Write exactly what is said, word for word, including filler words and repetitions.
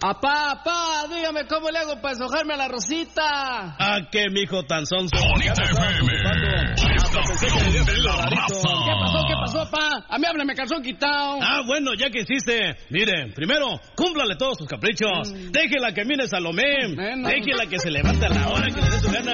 Apá, apá, dígame cómo le hago para deshojarme a la Rosita. ¿A qué, mijo, tan sonso? Bonita F M. ¿Qué pasó, qué pasó, apá? A mí háblame calzón quitado. Ah, bueno, ya que hiciste. Mire, primero, cúmplale todos sus caprichos. Mm. Déjela que mire Salomé. Bueno. Déjela que se levante a la hora que le dé su gana.